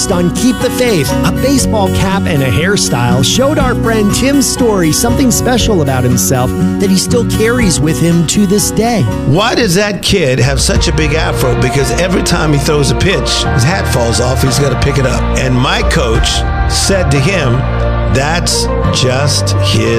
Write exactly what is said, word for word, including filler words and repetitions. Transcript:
Next on Keep the Faith, a baseball cap and a hairstyle showed our friend Tim Story something special about himself that he still carries with him to this day. Why does that kid have such a big afro? Because every time he throws a pitch, his hat falls off, he's got to pick it up. And my coach said to him, that's just his